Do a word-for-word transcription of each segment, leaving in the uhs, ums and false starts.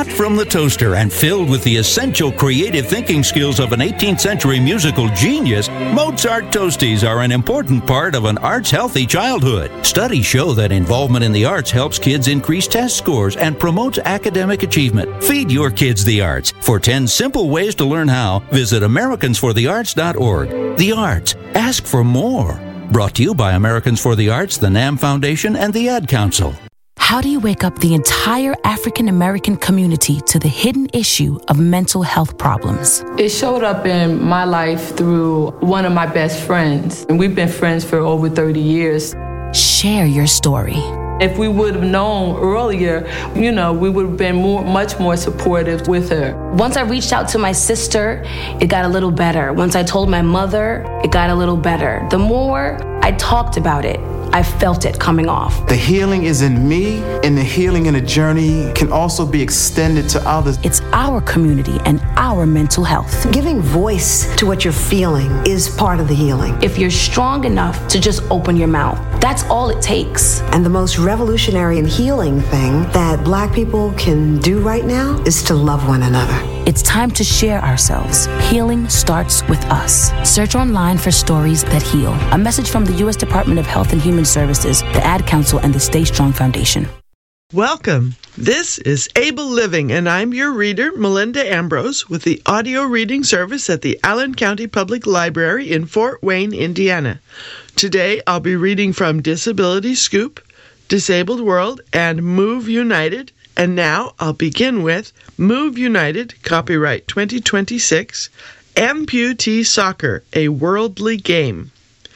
hot from the toaster and filled with the essential creative thinking skills of an eighteenth century musical genius, Mozart Toasties are an important part of an arts-healthy childhood. Studies show that involvement in the arts helps kids increase test scores and promotes academic achievement. Feed your kids the arts. For ten simple ways to learn how, visit Americans for the Arts dot org. The arts. Ask for more. Brought to you by Americans for the Arts, the NAM Foundation, and the Ad Council. How do you wake up the entire African American community to the hidden issue of mental health problems? It showed up in my life through one of my best friends, and we've been friends for over thirty years. Share your story. If we would have known earlier, you know, we would have been more, much more supportive with her. Once I reached out to my sister, it got a little better. Once I told my mother, it got a little better. The more I talked about it, I felt it coming off. The healing is in me, and the healing in a journey can also be extended to others. It's our community and our mental health. Giving voice to what you're feeling is part of the healing. If you're strong enough to just open your mouth, that's all it takes. And the most revolutionary and healing thing that Black people can do right now is to love one another. It's time to share ourselves. Healing starts with us. Search online for stories that heal. A message from the U S Department of Health and Human Services, the Ad Council, and the Stay Strong Foundation. Welcome. This is Able Living, and I'm your reader, Melinda Ambrose, with the audio reading service at the Allen County Public Library in Fort Wayne, Indiana. Today, I'll be reading from Disability Scoop, Disabled World, and Move United. And now I'll begin with Move United, copyright twenty twenty-six, Amputee Soccer, a Worldly Game.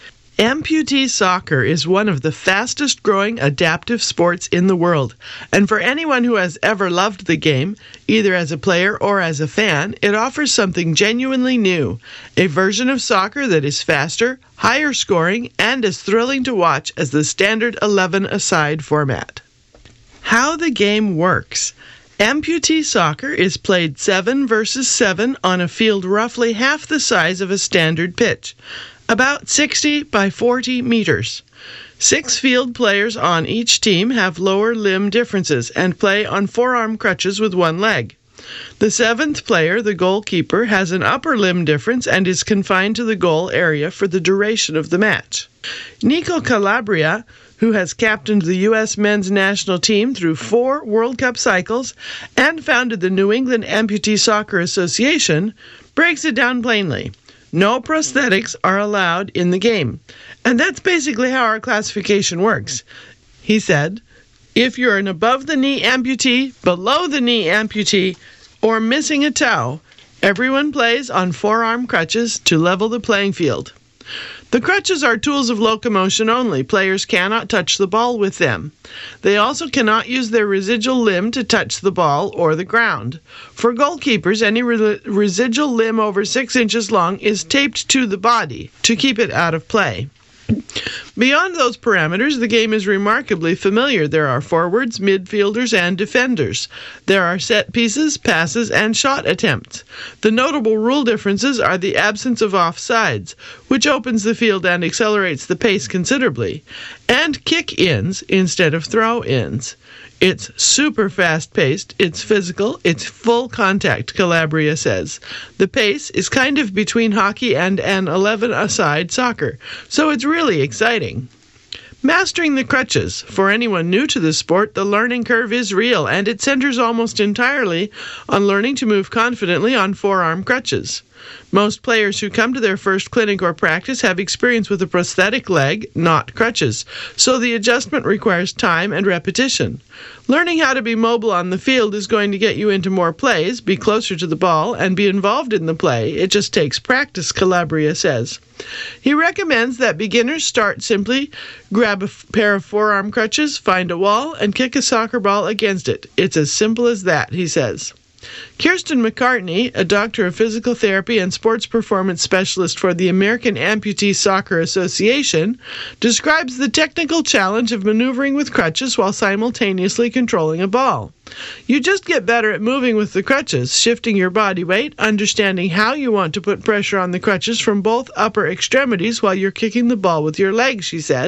Amputee soccer is one of the fastest-growing adaptive sports in the world, and for anyone who has ever loved the game, either as a player or as a fan, it offers something genuinely new, a version of soccer that is faster, higher scoring, and as thrilling to watch as the standard eleven-a-side format. How the game works. Amputee soccer is played seven versus seven on a field roughly half the size of a standard pitch, about sixty by forty meters. Six field players on each team have lower limb differences and play on forearm crutches with one leg. The seventh player, the goalkeeper, has an upper limb difference and is confined to the goal area for the duration of the match. Nico Calabria, who has captained the U S men's national team through four World Cup cycles and founded the New England Amputee Soccer Association, breaks it down plainly. No prosthetics are allowed in the game. And that's basically how our classification works. He said, if you're an above-the-knee amputee, below-the-knee amputee, or missing a toe, everyone plays on forearm crutches to level the playing field. The crutches are tools of locomotion only. Players cannot touch the ball with them. They also cannot use their residual limb to touch the ball or the ground. For goalkeepers, any re- residual limb over six inches long is taped to the body to keep it out of play. Beyond those parameters, the game is remarkably familiar. There are forwards, midfielders, and defenders. There are set pieces, passes, and shot attempts. The notable rule differences are the absence of offsides, which opens the field and accelerates the pace considerably, and kick-ins instead of throw-ins. It's super fast-paced, it's physical, it's full contact, Calabria says. The pace is kind of between hockey and an eleven-a-side soccer, so it's really exciting. Mastering the crutches. For anyone new to the sport, the learning curve is real, and it centers almost entirely on learning to move confidently on forearm crutches. Most players who come to their first clinic or practice have experience with a prosthetic leg, not crutches, so the adjustment requires time and repetition. Learning how to be mobile on the field is going to get you into more plays, be closer to the ball, and be involved in the play. It just takes practice, Calabria says. He recommends that beginners start simply, grab a f- pair of forearm crutches, find a wall, and kick a soccer ball against it. It's as simple as that, he says. Kirsten McCartney, a doctor of physical therapy and sports performance specialist for the American Amputee Soccer Association, describes the technical challenge of maneuvering with crutches while simultaneously controlling a ball. You just get better at moving with the crutches, shifting your body weight, understanding how you want to put pressure on the crutches from both upper extremities while you're kicking the ball with your legs, she said.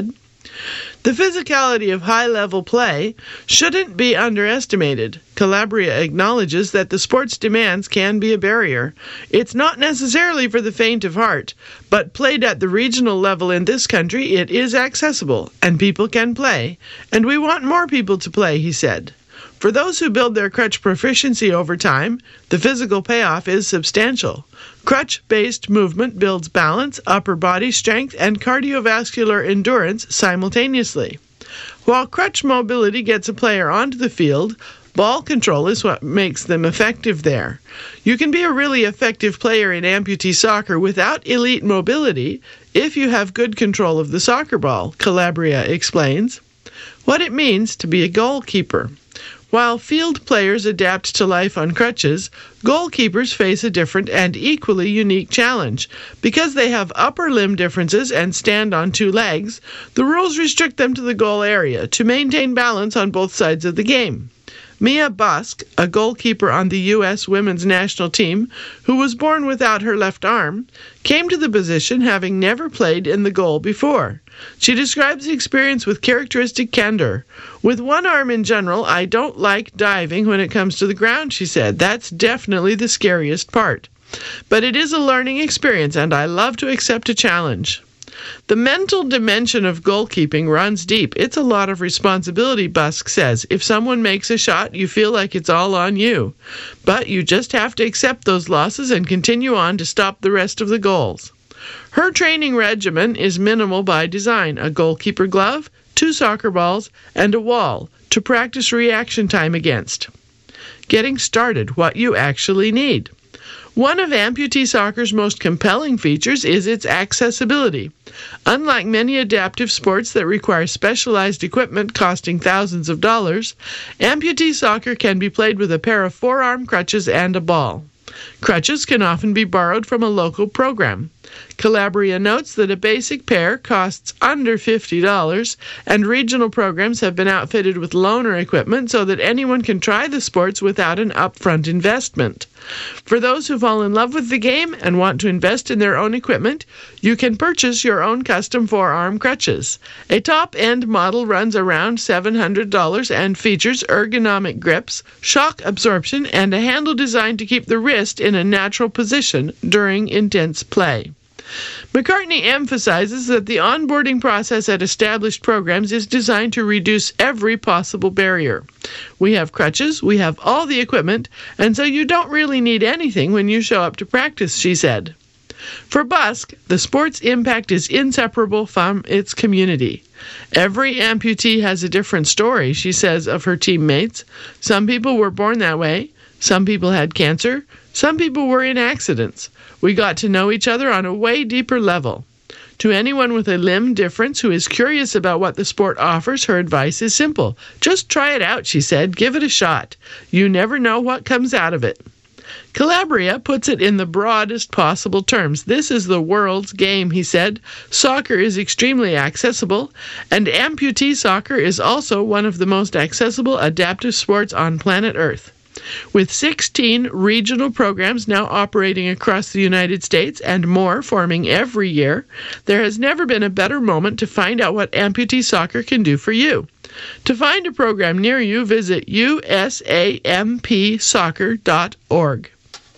The physicality of high-level play shouldn't be underestimated. Calabria acknowledges that the sport's demands can be a barrier. It's not necessarily for the faint of heart, but played at the regional level in this country, it is accessible, and people can play. And we want more people to play, he said. For those who build their crutch proficiency over time, the physical payoff is substantial. Crutch-based movement builds balance, upper body strength, and cardiovascular endurance simultaneously. While crutch mobility gets a player onto the field, ball control is what makes them effective there. You can be a really effective player in amputee soccer without elite mobility if you have good control of the soccer ball, Calabria explains. What it means to be a goalkeeper. While field players adapt to life on crutches, goalkeepers face a different and equally unique challenge. Because they have upper limb differences and stand on two legs, the rules restrict them to the goal area to maintain balance on both sides of the game. Mia Busk, a goalkeeper on the U S women's national team, who was born without her left arm, came to the position having never played in the goal before. She describes the experience with characteristic candor. With one arm in general, I don't like diving when it comes to the ground, she said. That's definitely the scariest part. But it is a learning experience, and I love to accept a challenge. The mental dimension of goalkeeping runs deep. It's a lot of responsibility, Busk says. If someone makes a shot, you feel like it's all on you. But you just have to accept those losses and continue on to stop the rest of the goals. Her training regimen is minimal by design. A goalkeeper glove, two soccer balls, and a wall to practice reaction time against. Getting started, what you actually need. One of amputee soccer's most compelling features is its accessibility. Unlike many adaptive sports that require specialized equipment costing thousands of dollars, amputee soccer can be played with a pair of forearm crutches and a ball. Crutches can often be borrowed from a local program. Calabria notes that a basic pair costs under fifty dollars, and regional programs have been outfitted with loaner equipment so that anyone can try the sports without an upfront investment. For those who fall in love with the game and want to invest in their own equipment, you can purchase your own custom forearm crutches. A top-end model runs around seven hundred dollars and features ergonomic grips, shock absorption, and a handle designed to keep the wrist in a natural position during intense play. McCartney emphasizes that the onboarding process at established programs is designed to reduce every possible barrier. We have crutches, we have all the equipment, and so you don't really need anything when you show up to practice, she said. For Busk, the sport's impact is inseparable from its community. Every amputee has a different story, she says of her teammates. Some people were born that way. Some people had cancer. Some people were in accidents. We got to know each other on a way deeper level. To anyone with a limb difference who is curious about what the sport offers, her advice is simple. Just try it out, she said. Give it a shot. You never know what comes out of it. Calabria puts it in the broadest possible terms. This is the world's game, he said. Soccer is extremely accessible, and amputee soccer is also one of the most accessible adaptive sports on planet Earth. With sixteen regional programs now operating across the United States and more forming every year, there has never been a better moment to find out what amputee soccer can do for you. To find a program near you, visit U S A M P soccer dot org.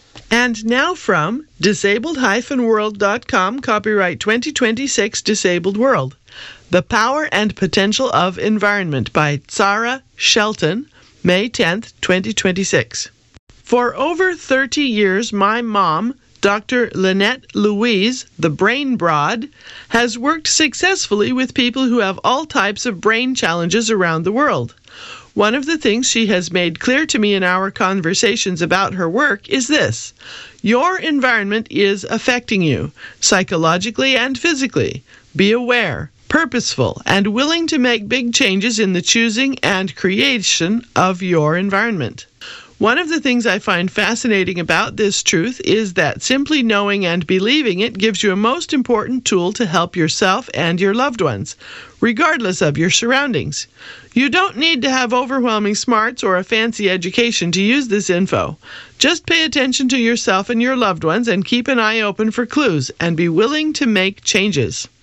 And now from disabled dash world dot com, copyright twenty twenty-six Disabled World. The Power and Potential of Environment by Sarah Shelton, May tenth, twenty twenty-six. For over thirty years, my mom, Doctor Lynette Louise, the Brain Broad, has worked successfully with people who have all types of brain challenges around the world. One of the things she has made clear to me in our conversations about her work is this: your environment is affecting you, psychologically and physically. Be aware, purposeful, and willing to make big changes in the choosing and creation of your environment. One of the things I find fascinating about this truth is that simply knowing and believing it gives you a most important tool to help yourself and your loved ones, regardless of your surroundings. You don't need to have overwhelming smarts or a fancy education to use this info. Just pay attention to yourself and your loved ones and keep an eye open for clues and be willing to make changes.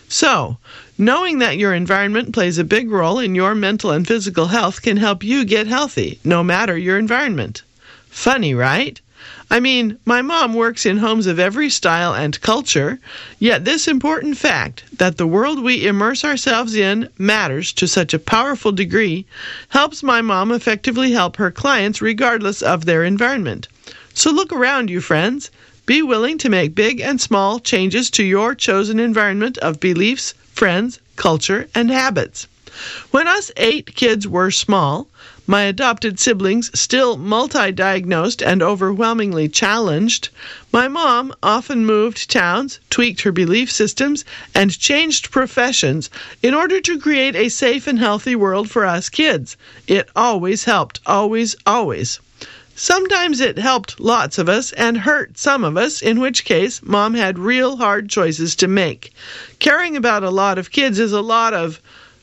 So, knowing that your environment plays a big role in your mental and physical health can help you get healthy, no matter your environment. Funny, right? I mean, my mom works in homes of every style and culture, yet this important fact, that the world we immerse ourselves in matters to such a powerful degree, helps my mom effectively help her clients regardless of their environment. So look around you, friends. Be willing to make big and small changes to your chosen environment of beliefs, friends, culture, and habits. When us eight kids were small, my adopted siblings still multi-diagnosed and overwhelmingly challenged, my mom often moved towns, tweaked her belief systems, and changed professions in order to create a safe and healthy world for us kids. It always helped, always, always. Sometimes it helped lots of us and hurt some of us, in which case Mom had real hard choices to make. Caring about a lot of kids is a lot of,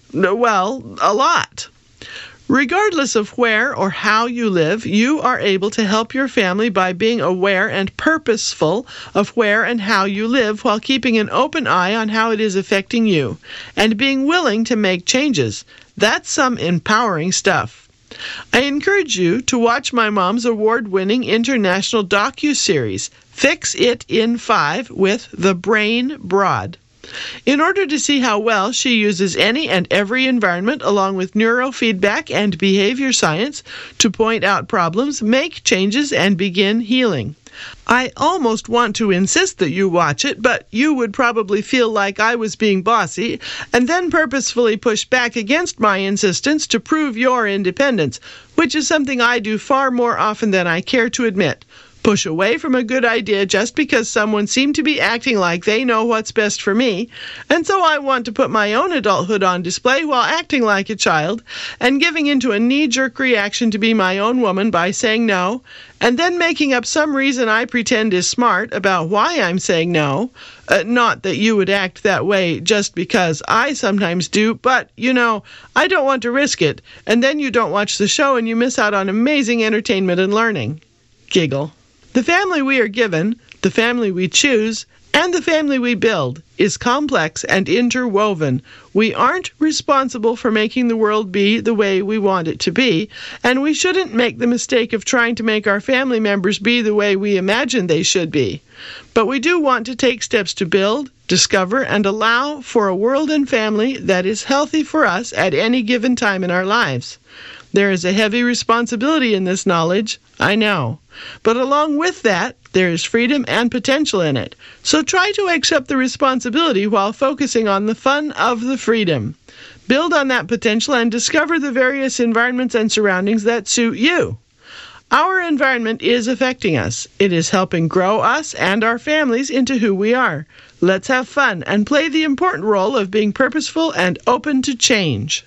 well, a lot. Regardless of where or how you live, you are able to help your family by being aware and purposeful of where and how you live while keeping an open eye on how it is affecting you, and being willing to make changes. That's some empowering stuff. I encourage you to watch my mom's award-winning international docu-series, Fix It in Five with The Brain Broad. In order to see how well she uses any and every environment along with neurofeedback and behavior science to point out problems, make changes, and begin healing. I almost want to insist that you watch it, but you would probably feel like I was being bossy and then purposefully push back against my insistence to prove your independence, which is something I do far more often than I care to admit. Push away from a good idea just because someone seemed to be acting like they know what's best for me, and so I want to put my own adulthood on display while acting like a child and giving into a knee-jerk reaction to be my own woman by saying no, and then making up some reason I pretend is smart about why I'm saying no. Uh, not that you would act that way just because I sometimes do, but, you know, I don't want to risk it, and then you don't watch the show and you miss out on amazing entertainment and learning. Giggle. The family we are given, the family we choose, and the family we build is complex and interwoven. We aren't responsible for making the world be the way we want it to be, and we shouldn't make the mistake of trying to make our family members be the way we imagine they should be. But we do want to take steps to build, discover, and allow for a world and family that is healthy for us at any given time in our lives. There is a heavy responsibility in this knowledge, I know. But along with that, there is freedom and potential in it. So try to accept the responsibility while focusing on the fun of the freedom. Build on that potential and discover the various environments and surroundings that suit you. Our environment is affecting us. It is helping grow us and our families into who we are. Let's have fun and play the important role of being purposeful and open to change.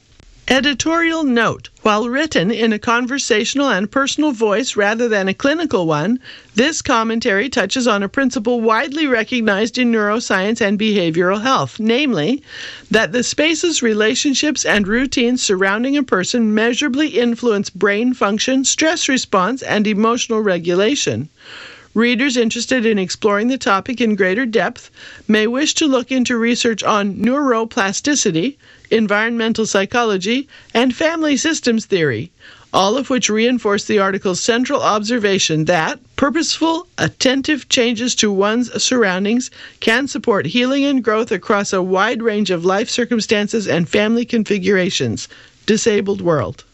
Editorial note: while written in a conversational and personal voice rather than a clinical one, this commentary touches on a principle widely recognized in neuroscience and behavioral health, namely, that the spaces, relationships, and routines surrounding a person measurably influence brain function, stress response, and emotional regulation. Readers interested in exploring the topic in greater depth may wish to look into research on neuroplasticity, environmental psychology, and family systems theory, all of which reinforce the article's central observation that purposeful, attentive changes to one's surroundings can support healing and growth across a wide range of life circumstances and family configurations. Disabled World.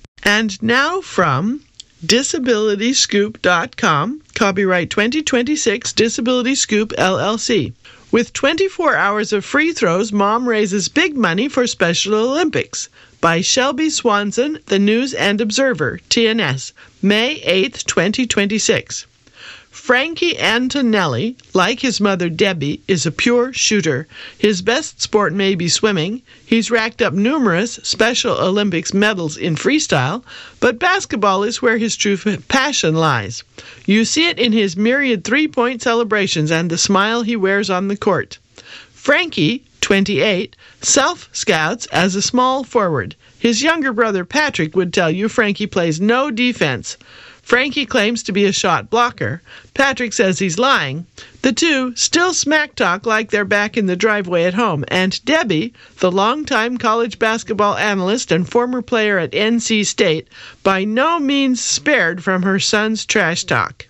And now from disability scoop dot com, copyright twenty twenty-six, Disability Scoop, L L C. With twenty-four hours of free throws, Mom raises big money for Special Olympics. By Shelby Swanson, The News and Observer, T N S, May eighth, twenty twenty-six. Frankie Antonelli, like his mother Debbie, is a pure shooter. His best sport may be swimming. He's racked up numerous Special Olympics medals in freestyle, but basketball is where his true passion lies. You see it in his myriad three-point celebrations and the smile he wears on the court. Frankie, twenty-eight, self-scouts as a small forward. His younger brother Patrick would tell you Frankie plays no defense. Frankie claims to be a shot blocker. Patrick says he's lying. The two still smack talk like they're back in the driveway at home, and Debbie, the longtime college basketball analyst and former player at N C State, by no means spared from her son's trash talk.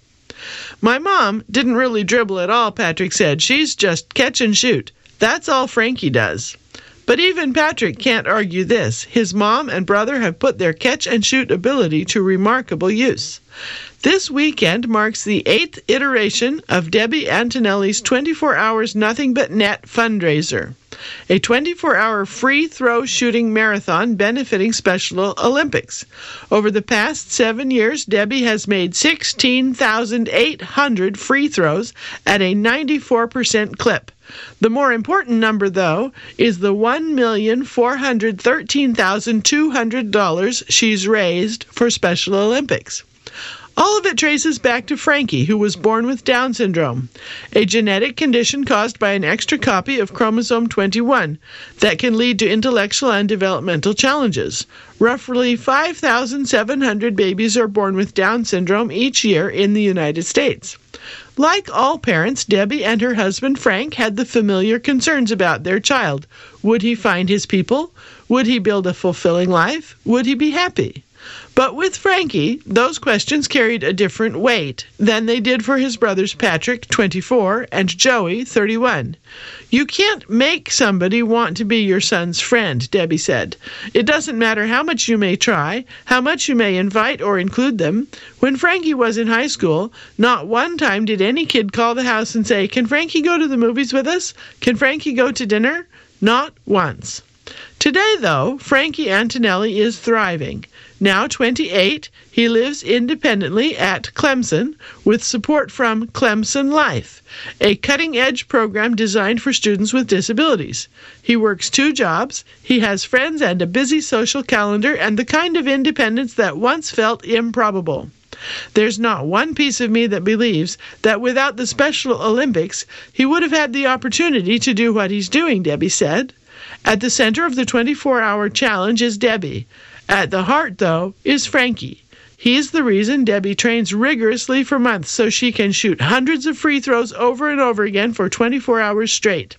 My mom didn't really dribble at all, Patrick said. She's just catch and shoot. That's all Frankie does. But even Patrick can't argue this. His mom and brother have put their catch-and-shoot ability to remarkable use. This weekend marks the eighth iteration of Debbie Antonelli's twenty-four hours Nothing But Net fundraiser, a twenty-four hour free-throw shooting marathon benefiting Special Olympics. Over the past seven years, Debbie has made sixteen thousand eight hundred free throws at a ninety-four percent clip. The more important number, though, is the one million four hundred thirteen thousand two hundred dollars she's raised for Special Olympics. All of it traces back to Frankie, who was born with Down syndrome, a genetic condition caused by an extra copy of chromosome twenty-one that can lead to intellectual and developmental challenges. Roughly five thousand seven hundred babies are born with Down syndrome each year in the United States. Like all parents, Debbie and her husband Frank had the familiar concerns about their child. Would he find his people? Would he build a fulfilling life? Would he be happy? But with Frankie, those questions carried a different weight than they did for his brothers Patrick, twenty-four, and Joey, thirty-one. You can't make somebody want to be your son's friend, Debbie said. It doesn't matter how much you may try, how much you may invite or include them. When Frankie was in high school, not one time did any kid call the house and say, "Can Frankie go to the movies with us? Can Frankie go to dinner?" Not once. Today, though, Frankie Antonelli is thriving. Now twenty-eight, he lives independently at Clemson with support from Clemson Life, a cutting-edge program designed for students with disabilities. He works two jobs, he has friends and a busy social calendar, and the kind of independence that once felt improbable. There's not one piece of me that believes that without the Special Olympics, he would have had the opportunity to do what he's doing, Debbie said. At the center of the twenty-four hour challenge is Debbie. At the heart, though, is Frankie. He's the reason Debbie trains rigorously for months so she can shoot hundreds of free throws over and over again for twenty-four hours straight.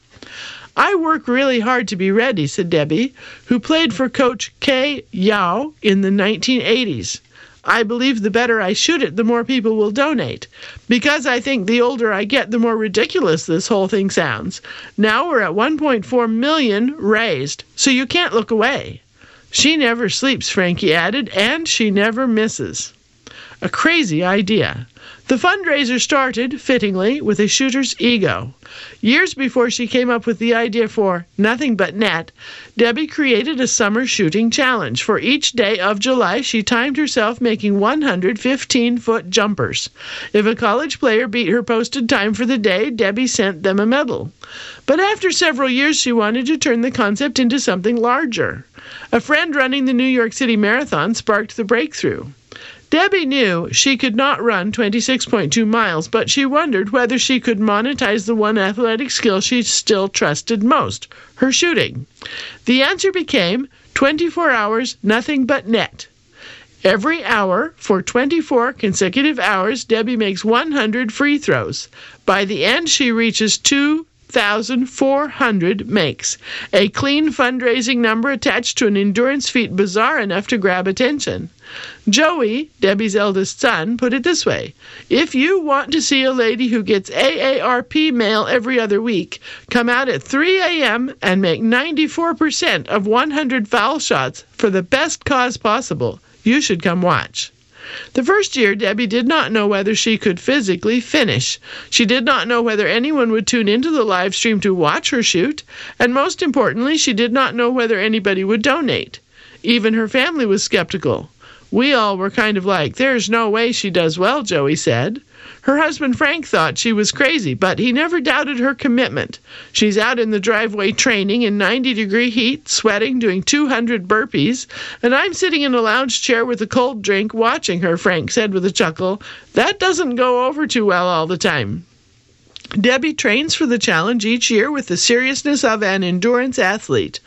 I work really hard to be ready, said Debbie, who played for Coach Kay Yao in the nineteen eighties. I believe the better I shoot it, the more people will donate. Because I think the older I get, the more ridiculous this whole thing sounds. Now we're at one point four million raised, so you can't look away. She never sleeps, Frankie added, and she never misses. A crazy idea. The fundraiser started, fittingly, with a shooter's ego. Years before she came up with the idea for Nothing But Net, Debbie created a summer shooting challenge. For each day of July, she timed herself making one hundred fifteen-foot jumpers. If a college player beat her posted time for the day, Debbie sent them a medal. But after several years, she wanted to turn the concept into something larger. A friend running the New York City Marathon sparked the breakthrough. Debbie knew she could not run twenty-six point two miles, but she wondered whether she could monetize the one athletic skill she still trusted most, her shooting. The answer became twenty-four hours, nothing but net. Every hour, for twenty-four consecutive hours, Debbie makes one hundred free throws. By the end, she reaches two thousand four hundred makes, a clean fundraising number attached to an endurance feat bizarre enough to grab attention. Joey, Debbie's eldest son, put it this way: if you want to see a lady who gets A A R P mail every other week, come out at three a.m. and make ninety-four percent of one hundred foul shots for the best cause possible. You should come watch. The first year, Debbie did not know whether she could physically finish. She did not know whether anyone would tune into the live stream to watch her shoot, and most importantly, she did not know whether anybody would donate. Even her family was skeptical. We all were kind of like, "There's no way she does well," Joey said. Her husband Frank thought she was crazy, but he never doubted her commitment. She's out in the driveway training in ninety-degree heat, sweating, doing two hundred burpees, and I'm sitting in a lounge chair with a cold drink watching her, Frank said with a chuckle. That doesn't go over too well all the time. Debbie trains for the challenge each year with the seriousness of an endurance athlete.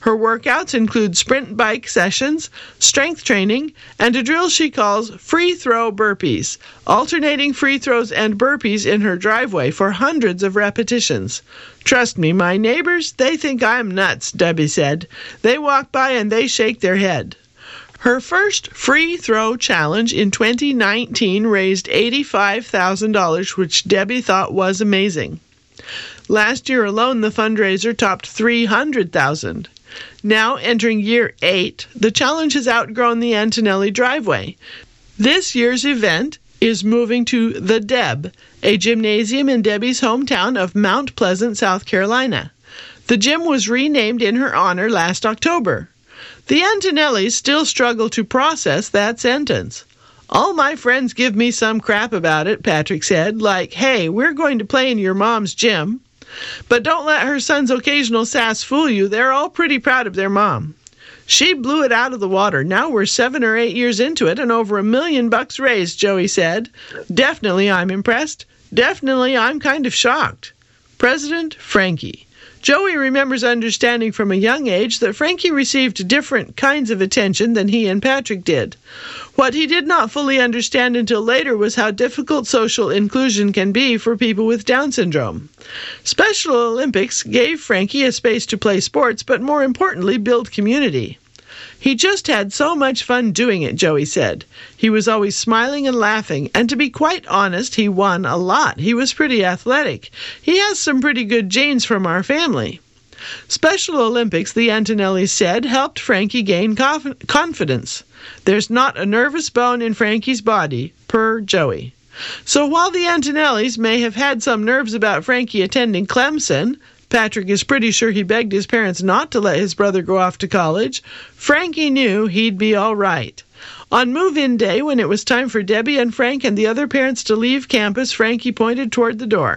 Her workouts include sprint bike sessions, strength training, and a drill she calls free throw burpees, alternating free throws and burpees in her driveway for hundreds of repetitions. Trust me, my neighbors, they think I'm nuts, Debbie said. They walk by and they shake their head. Her first free throw challenge in twenty nineteen raised eighty-five thousand dollars, which Debbie thought was amazing. Last year alone, the fundraiser topped three hundred thousand dollars. Now entering year eight, the challenge has outgrown the Antonelli driveway. This year's event is moving to the Deb, a gymnasium in Debbie's hometown of Mount Pleasant, South Carolina. The gym was renamed in her honor last October. The Antonellis still struggle to process that sentence. All my friends give me some crap about it, Patrick said, like, hey, we're going to play in your mom's gym. But don't let her son's occasional sass fool you. They're all pretty proud of their mom. She blew it out of the water. Now we're seven or eight years into it and over a million bucks raised, Joey said. Definitely I'm impressed. Definitely I'm kind of shocked. President Frankie. Joey remembers understanding from a young age that Frankie received different kinds of attention than he and Patrick did. What he did not fully understand until later was how difficult social inclusion can be for people with Down syndrome. Special Olympics gave Frankie a space to play sports, but more importantly, build community. He just had so much fun doing it, Joey said. He was always smiling and laughing, and to be quite honest, he won a lot. He was pretty athletic. He has some pretty good genes from our family. Special Olympics, the Antonellis said, helped Frankie gain conf- confidence. There's not a nervous bone in Frankie's body, per Joey. So while the Antonellis may have had some nerves about Frankie attending Clemson, Patrick is pretty sure he begged his parents not to let his brother go off to college, Frankie knew he'd be all right. On move-in day, when it was time for Debbie and Frank and the other parents to leave campus, Frankie pointed toward the door.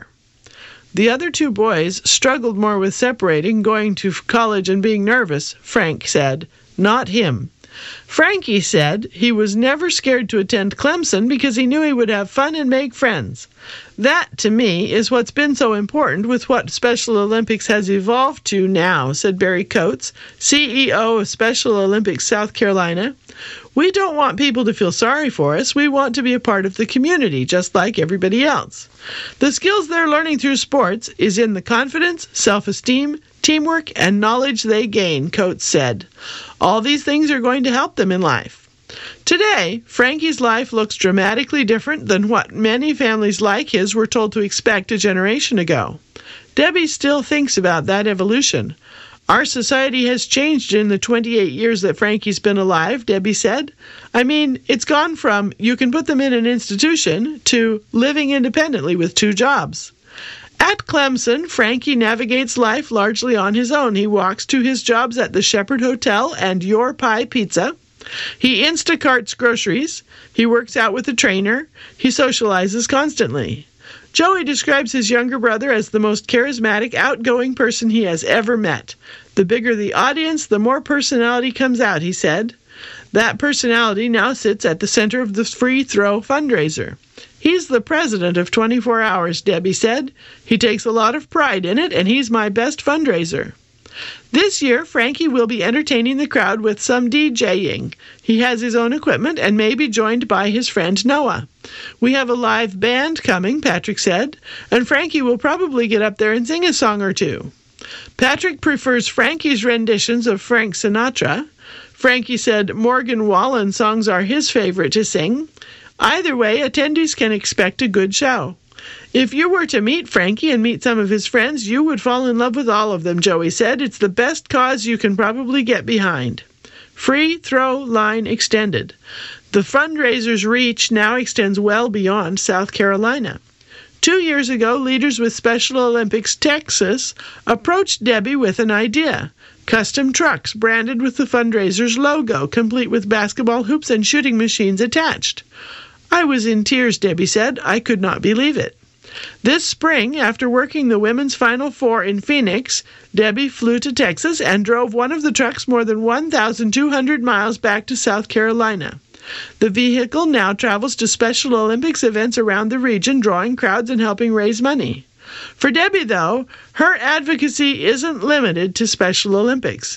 The other two boys struggled more with separating, going to college and being nervous, Frank said. Not him. Frankie said he was never scared to attend Clemson because he knew he would have fun and make friends. That, to me, is what's been so important with what Special Olympics has evolved to now, said Barry Coates, C E O of Special Olympics South Carolina. We don't want people to feel sorry for us. We want to be a part of the community, just like everybody else. The skills they're learning through sports is in the confidence, self-esteem, teamwork, and knowledge they gain, Coates said. All these things are going to help them in life. Today, Frankie's life looks dramatically different than what many families like his were told to expect a generation ago. Debbie still thinks about that evolution. Our society has changed in the twenty-eight years that Frankie's been alive, Debbie said. I mean, it's gone from you can put them in an institution to living independently with two jobs. At Clemson, Frankie navigates life largely on his own. He walks to his jobs at the Shepherd Hotel and Your Pie Pizza. He Instacarts groceries. He works out with a trainer. He socializes constantly. Joey describes his younger brother as the most charismatic, outgoing person he has ever met. The bigger the audience, the more personality comes out, he said. That personality now sits at the center of the free throw fundraiser. He's the president of twenty-four hours, Debbie said. He takes a lot of pride in it, and he's my best fundraiser. This year, Frankie will be entertaining the crowd with some DJing. He has his own equipment and may be joined by his friend Noah. We have a live band coming, Patrick said, and Frankie will probably get up there and sing a song or two. Patrick prefers Frankie's renditions of Frank Sinatra. Frankie said Morgan Wallen songs are his favorite to sing. Either way, attendees can expect a good show. If you were to meet Frankie and meet some of his friends, you would fall in love with all of them, Joey said. It's the best cause you can probably get behind. Free throw line extended. The fundraiser's reach now extends well beyond South Carolina. Two years ago, leaders with Special Olympics Texas approached Debbie with an idea. Custom trucks branded with the fundraiser's logo, complete with basketball hoops and shooting machines attached. I was in tears, Debbie said. I could not believe it. This spring, after working the women's Final Four in Phoenix, Debbie flew to Texas and drove one of the trucks more than one thousand two hundred miles back to South Carolina. The vehicle now travels to Special Olympics events around the region, drawing crowds and helping raise money. For Debbie, though, her advocacy isn't limited to Special Olympics.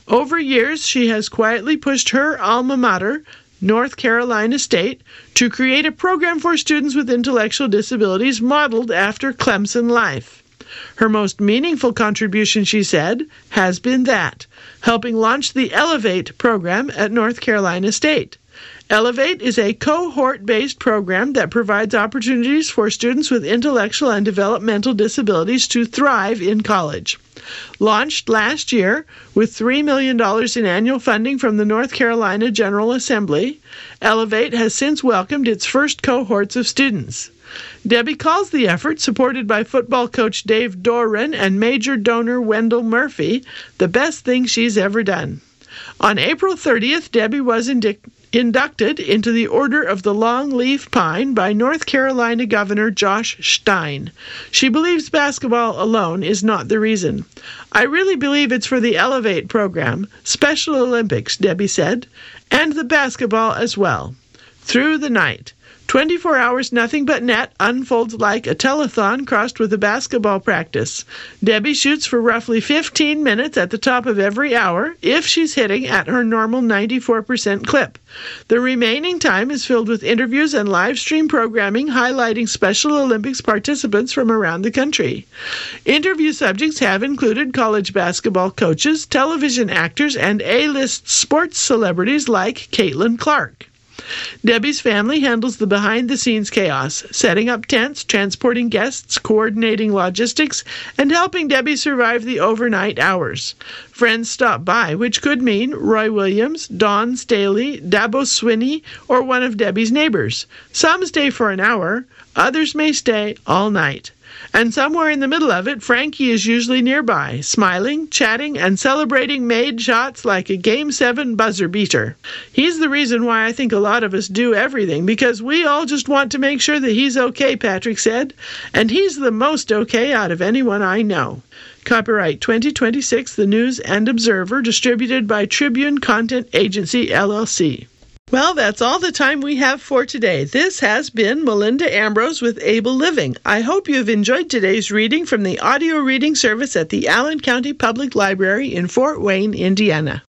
Over years, she has quietly pushed her alma mater, North Carolina State, to create a program for students with intellectual disabilities modeled after Clemson Life. Her most meaningful contribution, she said, has been that, helping launch the Elevate program at North Carolina State. Elevate is a cohort-based program that provides opportunities for students with intellectual and developmental disabilities to thrive in college. Launched last year with three million dollars in annual funding from the North Carolina General Assembly, Elevate has since welcomed its first cohorts of students. Debbie calls the effort, supported by football coach Dave Doran and major donor Wendell Murphy, the best thing she's ever done. On April thirtieth, Debbie was indic- inducted into the Order of the Longleaf Pine by North Carolina Governor Josh Stein. She believes basketball alone is not the reason. I really believe it's for the Elevate program, Special Olympics, Debbie said, and the basketball as well. Through the night, twenty-four hours nothing but net unfolds like a telethon crossed with a basketball practice. Debbie shoots for roughly fifteen minutes at the top of every hour if she's hitting at her normal ninety-four percent clip. The remaining time is filled with interviews and live stream programming highlighting Special Olympics participants from around the country. Interview subjects have included college basketball coaches, television actors, and A-list sports celebrities like Caitlin Clark. Debbie's family handles the behind-the-scenes chaos, setting up tents, transporting guests, coordinating logistics, and helping Debbie survive the overnight hours. Friends stop by, which could mean Roy Williams, Dawn Staley, Dabo Swinney, or one of Debbie's neighbors. Some stay for an hour, others may stay all night. And somewhere in the middle of it, Frankie is usually nearby, smiling, chatting, and celebrating made shots like a Game seven buzzer beater. He's the reason why I think a lot of us do everything, because we all just want to make sure that he's okay, Patrick said. And he's the most okay out of anyone I know. Copyright twenty twenty-six, The News and Observer, distributed by Tribune Content Agency, L L C. Well, that's all the time we have for today. This has been Melinda Ambrose with Able Living. I hope you've enjoyed today's reading from the audio reading service at the Allen County Public Library in Fort Wayne, Indiana.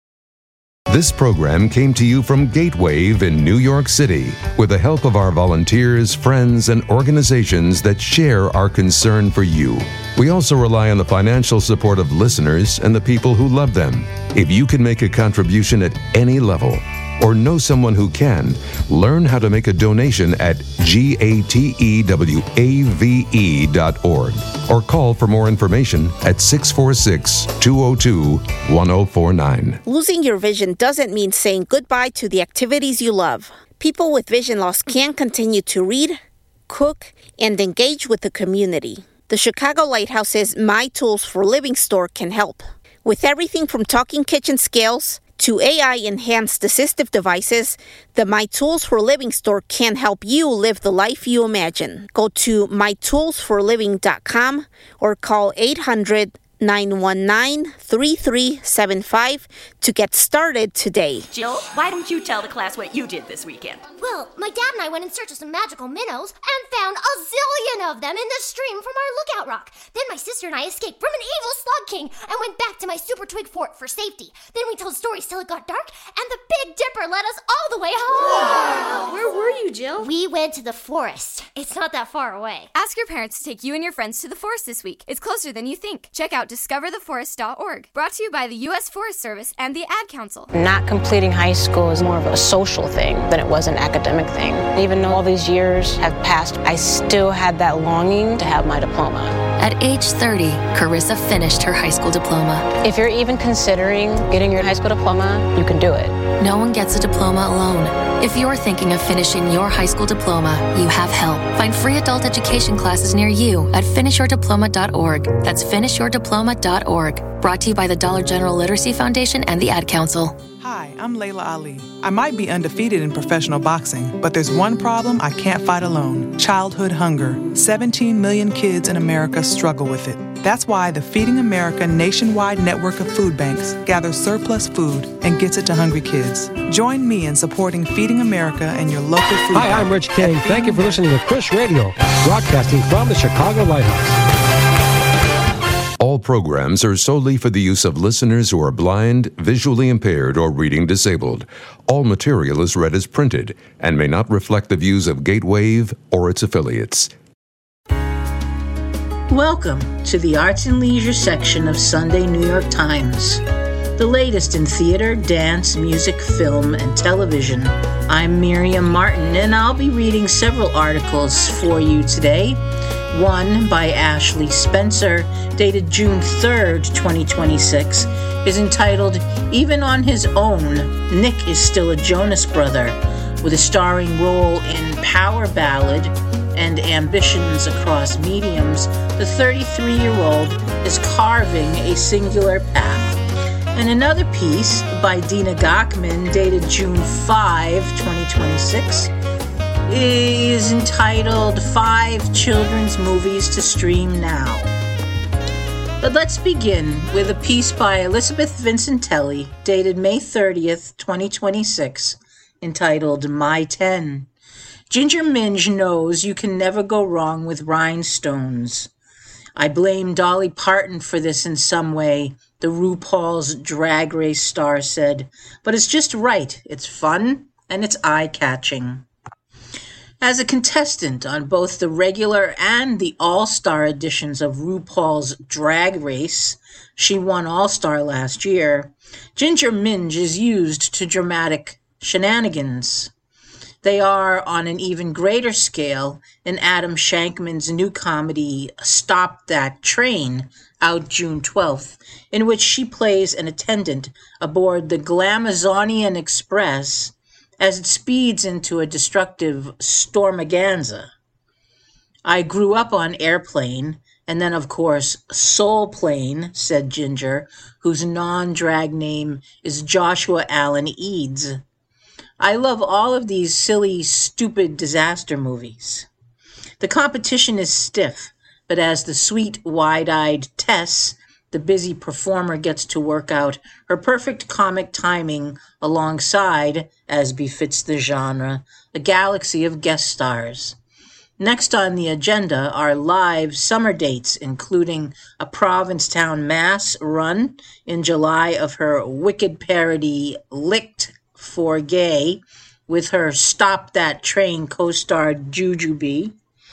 This program came to you from Gatewave in New York City with the help of our volunteers, friends, and organizations that share our concern for you. We also rely on the financial support of listeners and the people who love them. If you can make a contribution at any level, or know someone who can, learn how to make a donation at gatewave dot org or call for more information at six four six, two zero two, one zero four nine. Losing your vision doesn't mean saying goodbye to the activities you love. People with vision loss can continue to read, cook, and engage with the community. The Chicago Lighthouse's My Tools for Living store can help. With everything from talking kitchen scales to A I-enhanced assistive devices, the My Tools for Living store can help you live the life you imagine. Go to my tools for living dot com or call eight hundred, nine one nine, three three seven five to get started today. Jill, why don't you tell the class what you did this weekend? Well, my dad and I went in search of some magical minnows and found a zillion of them in the stream from our lookout rock. Then my sister and I escaped from an evil slug king and went back to my super twig fort for safety. Then we told stories till it got dark, and the Big Dipper led us all the way home. Wow. Where were you, Jill? We went to the forest. It's not that far away. Ask your parents to take you and your friends to the forest this week. It's closer than you think. Check out discover the forest dot org. Brought to you by the U S Forest Service and the Ad Council. Not completing high school is more of a social thing than it was an academic thing. Even though all these years have passed, I still had that longing to have my diploma. At age thirty, Carissa finished her high school diploma. If you're even considering getting your high school diploma, you can do it. No one gets a diploma alone. If you're thinking of finishing your high school diploma, you have help. Find free adult education classes near you at finish your diploma dot org. That's finish your diploma dot org. Brought to you by the Dollar General Literacy Foundation and the Ad Council. Hi, I'm Layla Ali. I might be undefeated in professional boxing, but there's one problem I can't fight alone: childhood hunger. seventeen million kids in America struggle with it. That's why the Feeding America nationwide network of food banks gathers surplus food and gets it to hungry kids. Join me in supporting Feeding America and your local food Hi, bank. I'm Rich King. Thank you for listening to Chris Radio, broadcasting from the Chicago Lighthouse. All programs are solely for the use of listeners who are blind, visually impaired, or reading disabled. All material is read as printed and may not reflect the views of Gatewave or its affiliates. Welcome to the Arts and Leisure section of Sunday New York Times, the latest in theater, dance, music, film, and television. I'm Miriam Martin, and I'll be reading several articles for you today. One by Ashley Spencer, dated June third, twenty twenty-six, is entitled, "Even on His Own, Nick is Still a Jonas Brother," with a starring role in Power Ballad and Ambitions Across Mediums. The thirty-three-year-old is carving a singular path. And another piece by Dina Gachman, dated June fifth, twenty twenty-six, is entitled Five Children's Movies to Stream Now. But let's begin with a piece by Elizabeth Vincentelli, dated May thirtieth, twenty twenty-six, entitled My Ten. Ginger Minge knows you can never go wrong with rhinestones. I blame Dolly Parton for this in some way, the RuPaul's Drag Race star said, but it's just right. It's fun and it's eye-catching. As a contestant on both the regular and the all-star editions of RuPaul's Drag Race, she won All-Star last year, Ginger Minge is used to dramatic shenanigans. They are on an even greater scale in Adam Shankman's new comedy Stop That Train, out June twelfth, in which she plays an attendant aboard the Glamazonian Express as it speeds into a destructive Stormaganza. I grew up on Airplane, and then, of course, Soul Plane, said Ginger, whose non-drag name is Joshua Allen Eads. I love all of these silly, stupid disaster movies. The competition is stiff, but as the sweet, wide-eyed Tess, the busy performer, gets to work out her perfect comic timing alongside, as befits the genre, a galaxy of guest stars. Next on the agenda are live summer dates, including a Provincetown Mass run in July of her wicked parody Licked for Gay, with her Stop That Train co-star Jujubee.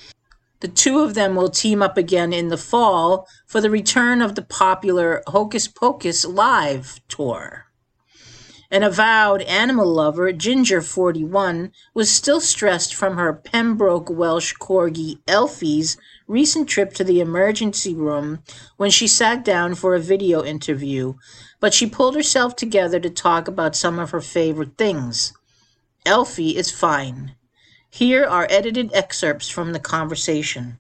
The two of them will team up again in the fall for the return of the popular Hocus Pocus live tour. An avowed animal lover, Ginger, forty-one, was still stressed from her Pembroke Welsh Corgi Elfie's recent trip to the emergency room when she sat down for a video interview, but she pulled herself together to talk about some of her favorite things. Elfie is fine. Here are edited excerpts from the conversation.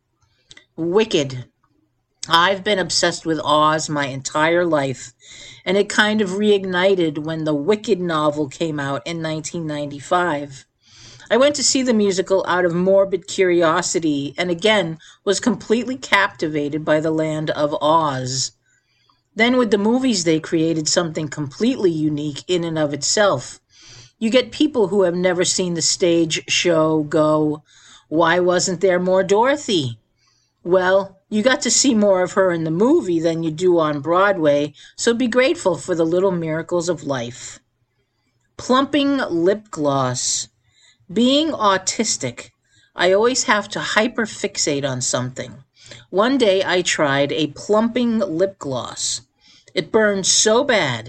Wicked. I've been obsessed with Oz my entire life, and it kind of reignited when the Wicked novel came out in nineteen ninety-five. I went to see the musical out of morbid curiosity, and again was completely captivated by the land of Oz. Then with the movies they created something completely unique in and of itself. You get people who have never seen the stage show go, why wasn't there more Dorothy? Well, you got to see more of her in the movie than you do on Broadway, so be grateful for the little miracles of life. Plumping lip gloss. Being autistic, I always have to hyperfixate on something. One day I tried a plumping lip gloss. It burned so bad